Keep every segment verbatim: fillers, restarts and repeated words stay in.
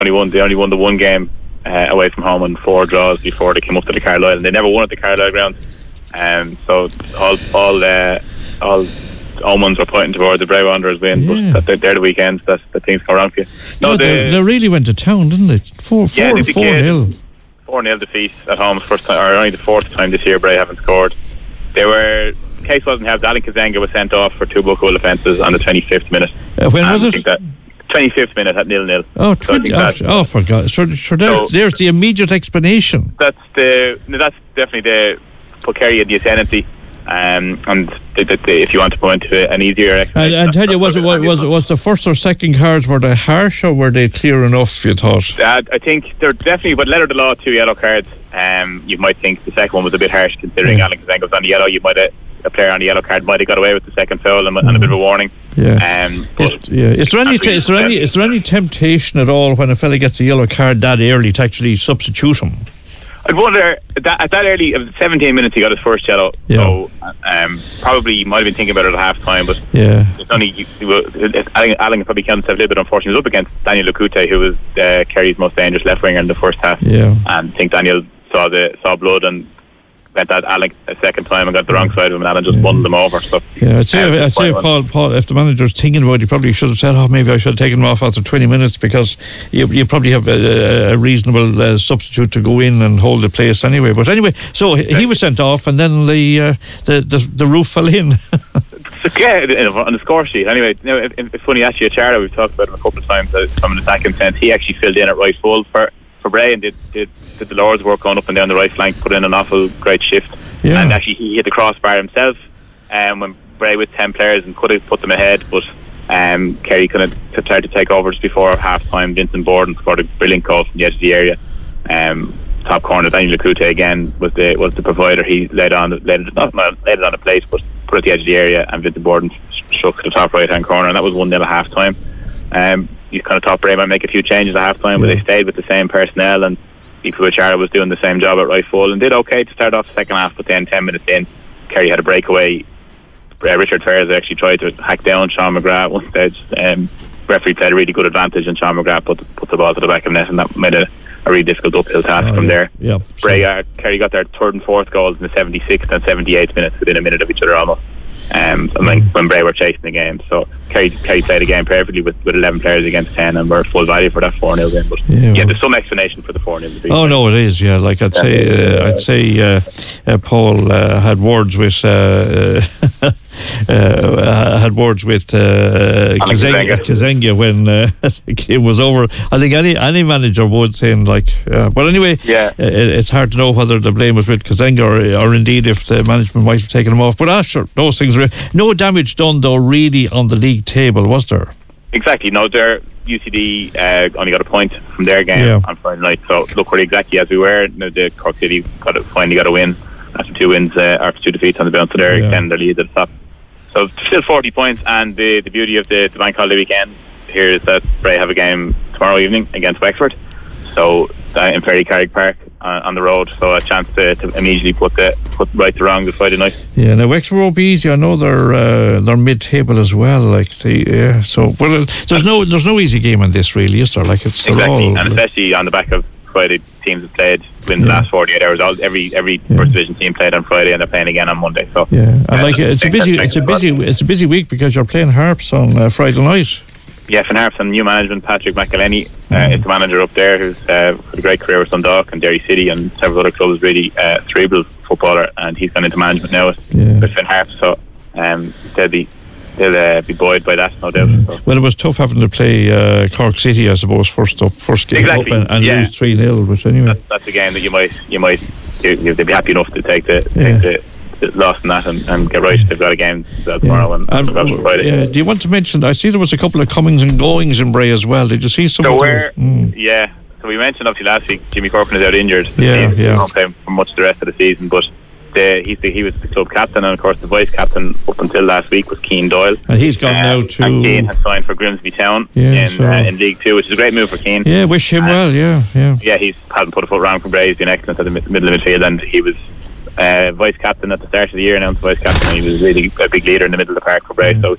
only won. They only won the one game uh, away from home and four draws before they came up to the Carlisle, and they never won at the Carlisle ground. Um, so all all uh, all omens were pointing towards the Bray Wanderers win, yeah. but they're, they're the weekends that, that things come around for you. No, no they, they, they really went to town, didn't they? Four, four, yeah, four nil. Four nil defeat at home, first time, or only the fourth time this year Bray haven't scored. They were. Case wasn't helped. Alan Kazenga was sent off for two book goal offences on the twenty-fifth minute. Uh, when and was it? twenty-fifth minute at nil nil. Oh, twenty, oh, oh, for God. So, so there's, so there's the immediate explanation. That's the no, that's definitely the put Kerry in the ascendancy. Um, and the, the, the, if you want to point to an easier explanation, I, I tell you, was it was, was it was the first or second cards, were they harsh or were they clear enough, you thought? Uh, I think they're definitely, but letter of the law, two yellow cards. Um, you might think the second one was a bit harsh considering yeah. Alan Kazenga was on the yellow. You might have, a player on the yellow card might have got away with the second foul and, mm. and a bit of a warning. Yeah. Um, but is, yeah. Is there any t- is there any is there any temptation at all when a fella gets a yellow card that early to actually substitute him? I'd wonder that, at that early, it was seventeen minutes he got his first yellow. Yeah. So um, probably he might have been thinking about it at half time, but yeah. it's only he, he, it, Alan, Alan probably counts a little bit. Unfortunately, he was up against Daniel Lakute, who was uh, Kerry's most dangerous left winger in the first half. Yeah. And I think Daniel saw the saw blood and went at Alan a second time and got the wrong side of him, and Alan just yeah. bundled him over. So yeah, I'd say, um, I'd say if Paul, Paul, if the manager's thinking about it, he probably should have said, "Oh, maybe I should have taken him off after twenty minutes," because you, you probably have a, a reasonable uh, substitute to go in and hold the place anyway. But anyway, so he was sent off, and then the uh, the, the the roof fell in. So, yeah, on the score sheet. Anyway, you know, it, it's funny. Actually, Achara, we've talked about him a couple of times uh, from an attacking sense. He actually filled in at right full for. for Bray and did, did, did the Lord's work going up and down the right flank, put in an awful great shift. Yeah. And actually he hit the crossbar himself um, when Bray with ten players and could have put them ahead, but um, Kerry kind of tried to take over just before half time. Vincent Borden scored a brilliant goal from the edge of the area. Um, top corner, Daniel Lakute again was the was the provider. He laid on laid it, not laid it on a plate, but put it at the edge of the area, and Vincent Borden struck the top right hand corner, and that was one nil at half time. Um, you kind of thought Bray might make a few changes at half time, but yeah. they stayed with the same personnel, and Ipu Achara was doing the same job at right full and did okay to start off the second half, but then ten minutes in Kerry had a breakaway. uh, Richard Ferris actually tried to hack down Sean McGrath at one stage. um, referee played a really good advantage and Sean McGrath put, put the ball to the back of the net, and that made a, a really difficult uphill task oh, from yeah. there. yeah. Bray, uh, Kerry got their third and fourth goals in the seventy-sixth and seventy-eighth minutes within a minute of each other almost. Um, and when, when Bray were chasing the game, so Kerry, Kerry played the game perfectly with, with eleven players against ten, and were full value for that four nil win. But yeah, yeah, there's some explanation for the four nil. Oh no, it is. Yeah, like I'd say, uh, I'd say uh, uh, Paul uh, had words with. Uh, uh, had words with uh, Kazenga, Kazenga when uh, the game was over. I think any any manager would saying like, uh, but anyway, yeah, it, it's hard to know whether the blame was with Kazenga or, or indeed if the management might have taken him off. But ah, sure, those things are no damage done though, really, on the league table, was there? Exactly. No, their U C D uh, only got a point from their game yeah. on Friday night. So look, we're exactly as we were. You know, the Cork City got a, finally got a win after two wins, uh, after two defeats on the bounce. So they're extending their lead at the top. So still forty points, and the, the beauty of the, the bank holiday weekend here is that Bray have a game tomorrow evening against Wexford. So uh, in Ferry Carrick Park uh, on the road, so a chance to, to immediately put the put right the wrong this Friday night. Yeah, now Wexford won't be easy. I know they're uh, they're mid-table as well. Like see, yeah. So well, there's no there's no easy game in this really, is there? Like it's exactly, all, and especially on the back of Friday, teams have played within the yeah. last forty-eight hours. All, every every yeah. first division team played on Friday, and they're playing again on Monday. So yeah, and uh, like it's a busy it's a busy it's a busy week because you're playing Harps on uh, Friday night. Yeah, Finn Harps and new management Patrick McElhenney uh, is the manager up there, who's uh, had a great career with Dundalk and Derry City and several other clubs. Really uh, cerebral footballer, and he's gone into management now with, yeah. with Finn Harps. So um, they'll be they'll uh, be buoyed by that, no doubt. Yeah. So. Well, it was tough having to play uh, Cork City, I suppose, first up, first game exactly. up, and, and yeah. lose three nil. But anyway, that's, that's a game that you might you might you, you, they'd be happy enough to take the, yeah. take the lost in that and, and get right. They've got a game uh, tomorrow yeah. and, and, and Friday. Yeah. Do you want to mention? I see there was a couple of comings and goings in Bray as well. Did you see some? So of where? Mm. Yeah. So we mentioned obviously last week Jimmy Corcoran is out injured. Yeah, he's yeah. not playing for much of the rest of the season, but the, he's the, he was the club captain, and of course the vice captain up until last week was Keane Doyle. And he's gone uh, now to. And Keane has signed for Grimsby Town yeah, in so. uh, in League Two, which is a great move for Keane. Yeah, wish him uh, well. Yeah, yeah. Yeah, he's hadn't put a foot wrong for Bray. He's been excellent at the mid- middle of midfield, and he was. Uh, vice captain at the start of the year, announced vice captain, and he was really a big leader in the middle of the park for Bray. Yeah. So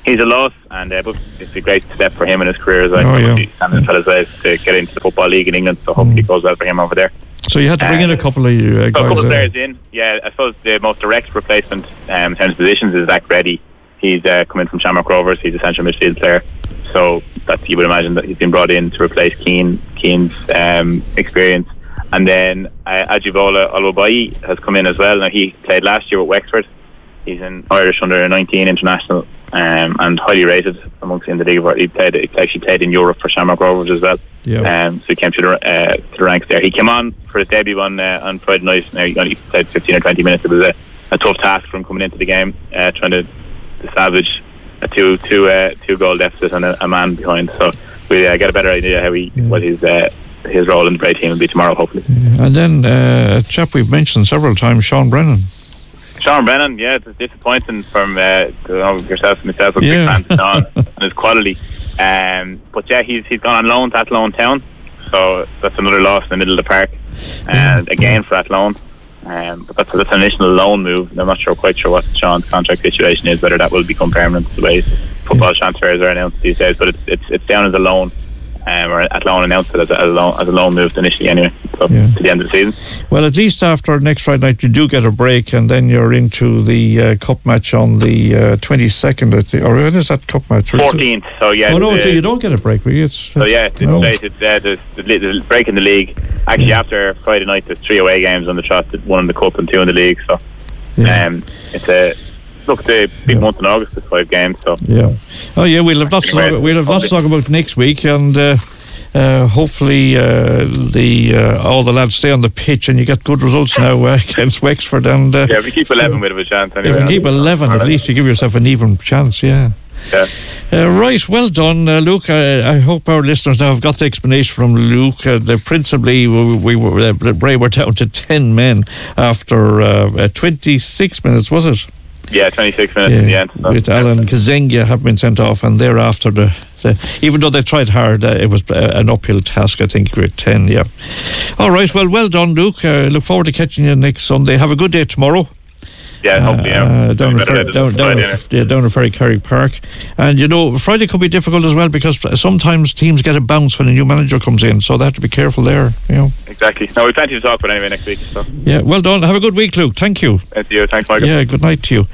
he's a loss, and uh, but it's a great step for him in his career as well. Oh, yeah. Standing fellas ways to get into the Football League in England, so hopefully mm. it goes well for him over there. So you had to bring uh, in a couple of uh, guys. So a couple of uh, players in. Yeah, I suppose the most direct replacement um, in terms of positions is Zach Reddy. He's uh, come in from Shamrock Rovers. He's a central midfield player. So that's, you would imagine that he's been brought in to replace Keane, Keane's um, experience. And then uh, Ajibola Oluwabayi has come in as well. Now, he played last year with Wexford. He's an Irish under nineteen international um, and highly rated amongst in the league. He played, he actually played in Europe for Shamrock Rovers as well. Yeah. Um, so he came to the, uh, to the ranks there. He came on for his debut on uh, on Friday night. Now, he only played fifteen or twenty minutes. It was a, a tough task for him coming into the game, uh, trying to, to salvage a two two uh, two goal deficit and a, a man behind. So we uh, get a better idea how he yeah. what his uh, his role in the Bray team will be tomorrow, hopefully. Yeah. And then uh, a chap we've mentioned several times, Sean Brennan. Sean Brennan, yeah, it's disappointing from uh, you know, yourself and myself. A yeah. big fan of Sean and his quality. Um, but yeah, he's he's gone on loan to Athlone Town, so that's another loss in the middle of the park, and uh, again for Athlone. Um, but that's, that's an initial loan move, and I'm not sure quite sure what Sean's contract situation is, whether that will become permanent the way football transfers are announced these days. But it's it's, it's down as a loan, um, or Athlone announced it as a, as a loan as a loan move initially anyway, so yeah. to the end of the season. Well, at least after next Friday night you do get a break, and then you're into the uh, cup match on the uh, twenty-second. Or when is that cup match? fourteenth. So yeah. Oh no, the, so you don't get a break, really. It's, so yeah, it's, no. it's, it's uh, the, the, the break in the league. Actually, yeah. after Friday night, there's three away games on the trot, one in the cup and two in the league. So yeah. um, it's a look, it's a big yeah. month in August. There's five games. So yeah. Oh yeah, we'll have lots to talk, we'll have lots to talk about next week, and. Uh, Uh, hopefully uh, the uh, all the lads stay on the pitch and you get good results now uh, against Wexford. And uh, yeah, if we keep eleven, we have a chance. Anyway, if we keep eleven, at least you give yourself an even chance. Yeah. Yeah. Uh, right, well done, uh, Luke. Uh, I hope our listeners now have got the explanation from Luke. Uh, the principally, we, we were uh, Bray were down to ten men after uh, twenty-six minutes, was it? Yeah, twenty-six minutes yeah, in the end. So. With Alan Kazengia have been sent off, and thereafter the. The, even though they tried hard, uh, it was uh, an uphill task, I think, with ten, yeah. All right, well, well done, Luke. Uh, look forward to catching you next Sunday. Have a good day tomorrow. Yeah, uh, hopefully, yeah. Uh, down, at Fer- down, down, at, yeah, down at Ferry Carrick Park. And, you know, Friday could be difficult as well because sometimes teams get a bounce when a new manager comes in, so they have to be careful there, you know. Exactly. No, we've plenty to talk about anyway next week. So. Yeah, well done. Have a good week, Luke. Thank you. Thank you. Thanks, Michael. Yeah, good night to you.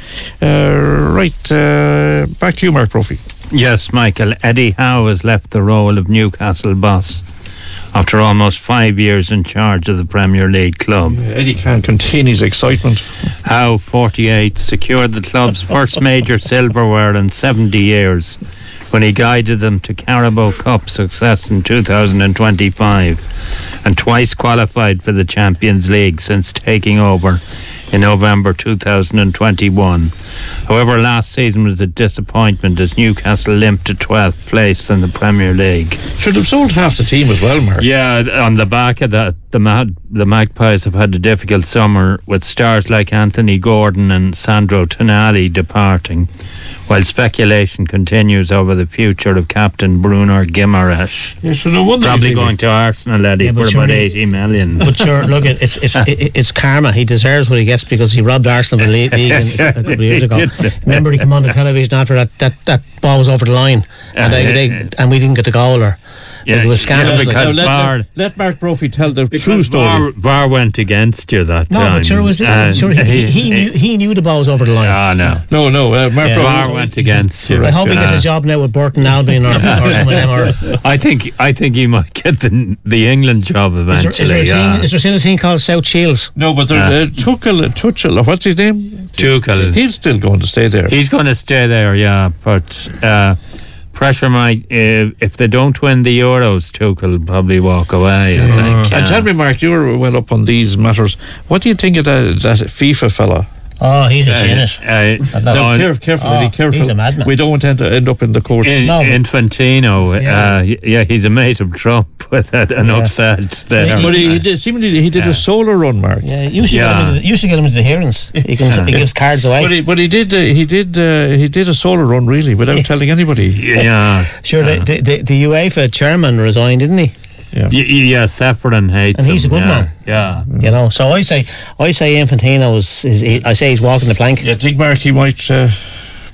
Uh, right, uh, back to you, Mark Brophy. Yes, Michael. Eddie Howe has left the role of Newcastle boss after almost five years in charge of the Premier League club. Yeah, Eddie can't contain his excitement. Howe, forty-eight, secured the club's first major silverware in seventy years when he guided them to Carabao Cup success in two thousand twenty-five and twice qualified for the Champions League since taking over in November two thousand twenty-one. However, last season was a disappointment as Newcastle limped to twelfth place in the Premier League. Should have sold half the team as well, Mark. Yeah, on the back of that, the Mad, the Magpies have had a difficult summer with stars like Anthony Gordon and Sandro Tonali departing, while speculation continues over the future of captain Bruno Guimaraes. Yeah, so no wonder probably going to Arsenal, Eddie, yeah, for about eighty million. But sure, look, it's it's it's karma. He deserves what he gets because he robbed Arsenal of the league in, a couple of years ago. Remember, he came on the television after that that, that ball was over the line, and they, they and we didn't get the goal. Or yeah, it was scandalous. Yeah, because like. VAR, let, let Mark Brophy tell the true story. VAR, VAR went against you that no, time. No, but sure, was the, sure he, he, he, knew, he knew the ball was over the line. Ah, no. No, no. Uh, Mark yeah. VAR went against you. I hope he gets a job now with Burton Albion or, or some of them. Or I think I think he might get the the England job eventually. Is there, is there, a, yeah. team, is there still a team called South Shields? No, but there's uh, Tuchel, Tuchel, what's his name? Tuchel. He's still going to stay there. He's going to stay there, yeah. But uh, pressure might, uh, if they don't win the Euros, Tuchel will probably walk away, I uh, think. Yeah. And tell me, Mark, you're well up on these matters. What do you think of that, that FIFA fella? Oh, he's a genius. Uh, uh, no, no, careful, careful, oh, Eddie, careful. He's a madman. We don't want to end up in the courts. In, no, Infantino, yeah. Uh, yeah, he's a mate of Trump with that, an yeah. upset there. But he, he did, seemingly he did yeah. a solo run, Mark. Yeah, you should, yeah. get, him the, you should get him into the hearings. He, can, he gives cards away. But he, but he did, uh, he did, uh, he did a solo run really without telling anybody. Yeah, sure. Uh, the, the, the UEFA chairman resigned, didn't he? Yeah, y- yeah, Seferin hates and he's him. a good yeah. man. Yeah, you know. So I say, I say Infantino is, is he, I say he's walking the plank. Yeah, I think Mark he might uh,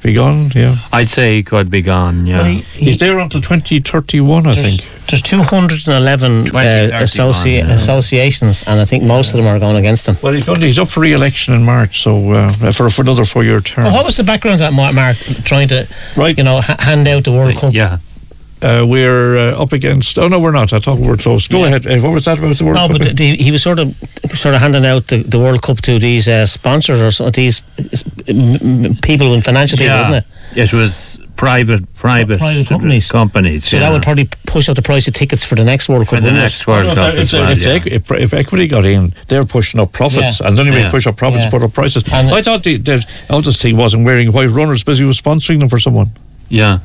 be gone, yeah. I'd say he could be gone, yeah. Well, he, he, He's there until twenty thirty-one, I think. There's two hundred eleven uh, associ- yeah. associations, and I think most of them are going against him. Well, he's, going to, he's up for re-election in March, so uh, for, for another four-year term. Well, what was the background of that, Mark, trying to right. you know, ha- hand out the World Cup? Yeah. Uh, we're uh, up against. Oh no, we're not. I thought we were close. Go yeah. ahead. What was that about the World no, Cup? No, but the, he was sort of, sort of handing out the, the World Cup to these uh, sponsors or so, these uh, people and financial people, yeah. wasn't it? It was private, private, private companies. Companies. So yeah. that would probably push up the price of tickets for the next World Cup. For the next it? World well, Cup if, as if, well, if, yeah. they, if, if equity got in, they're pushing up profits, yeah. and then you yeah. push up profits, yeah. put up prices. And I thought the, the eldest team wasn't wearing white runners because he was sponsoring them for someone. Yeah,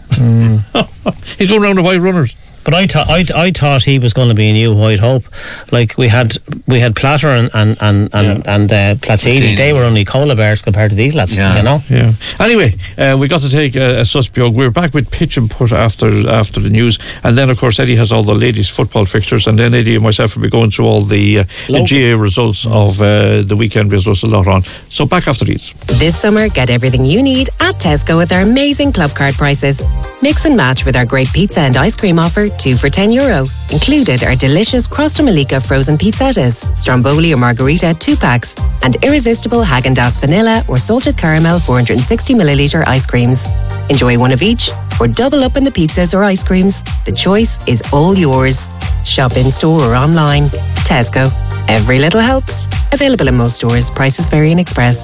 mm. He's going around the white runners. But I thought I, I thought he was going to be a new White Hope. Like we had we had Platter and and and and, yeah. and uh, Platini. They were only cola bears compared to these lads. Yeah. You know. Yeah. Anyway, uh, we got to take a, a suspiog. We're back with pitch and put after after the news, and then of course Eddie has all the ladies' football fixtures, and then Eddie and myself will be going through all the, uh, the G A results of uh, the weekend results a lot on. So back after these. This summer, get everything you need at Tesco with our amazing club card prices. Mix and match with our great pizza and ice cream offer, two for ten euro. Included are delicious Crosta Malika frozen pizzettas, Stromboli or Margarita two packs, and irresistible Häagen-Dazs vanilla or salted caramel four hundred sixty milliliter ice creams. Enjoy one of each or double up in the pizzas or ice creams. The choice is all yours. Shop in store or online. Tesco. Every little helps. Available in most stores. Prices vary in Express.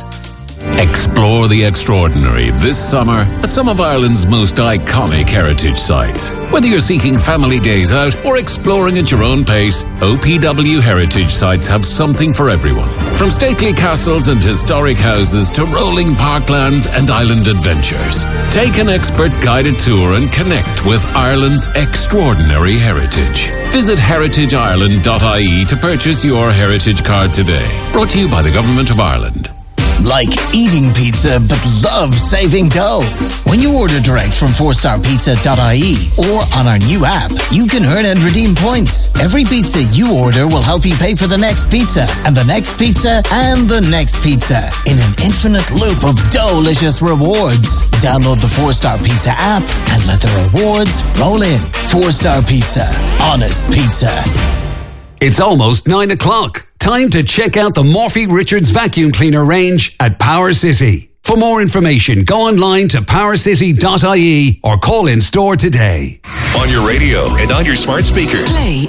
Explore the extraordinary this summer at some of Ireland's most iconic heritage sites. Whether you're seeking family days out or exploring at your own pace, O P W heritage sites have something for everyone. From stately castles and historic houses to rolling parklands and island adventures. Take an expert guided tour and connect with Ireland's extraordinary heritage. Visit heritage ireland dot I E to purchase your heritage card today. Brought to you by the Government of Ireland. Like eating pizza but love saving dough. When you order direct from four star pizza dot I E or on our new app, you can earn and redeem points. Every pizza you order will help you pay for the next pizza and the next pizza and the next pizza in an infinite loop of delicious rewards. Download the four star Pizza app and let the rewards roll in. four star Pizza. Honest pizza. It's almost nine o'clock. Time to check out the Morphy Richards vacuum cleaner range at Power City. For more information, go online to power city dot I E or call in store today. On your radio and on your smart speaker. Play